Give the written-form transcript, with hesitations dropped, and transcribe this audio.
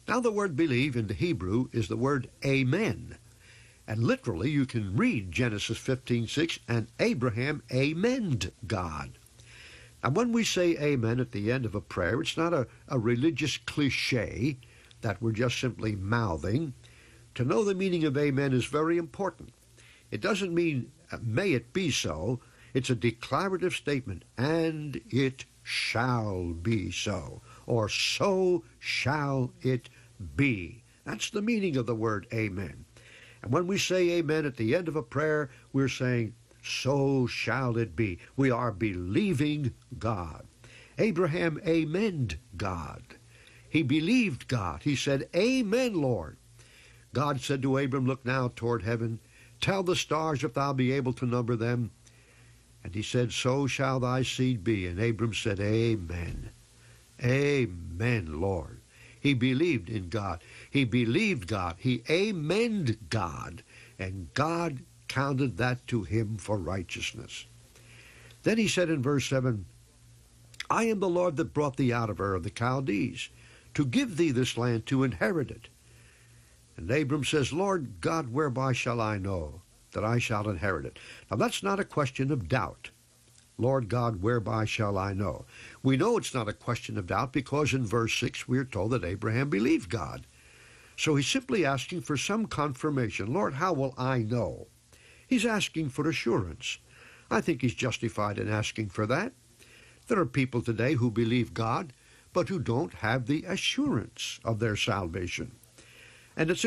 Now the word believe in the Hebrew is the word amen. And literally you can read Genesis 15:6, and Abraham amened God. And when we say amen at the end of a prayer, it's not a religious cliche that we're just simply mouthing. To know the meaning of amen is very important. It doesn't mean, may it be so. It's a declarative statement, and it shall be so, or so shall it be. That's the meaning of the word amen. And when we say amen at the end of a prayer, we're saying, so shall it be. We are believing God. Abraham amened God. He believed God. He said, amen, Lord. God said to Abram, look now toward heaven. Tell the stars if thou be able to number them. And he said, so shall thy seed be. And Abram said, amen. Amen, Lord. He believed in God. He believed God. He amened God. And God counted that to him for righteousness. Then he said in verse 7, I am the Lord that brought thee out of Ur of the Chaldees, to give thee this land to inherit it. And Abram says, Lord God, whereby shall I know that I shall inherit it? Now that's not a question of doubt. Lord God, whereby shall I know? We know it's not a question of doubt because in verse 6 we are told that Abraham believed God. So he's simply asking for some confirmation. Lord, how will I know? He's asking for assurance. I think he's justified in asking for that. There are people today who believe God, but who don't have the assurance of their salvation. And it's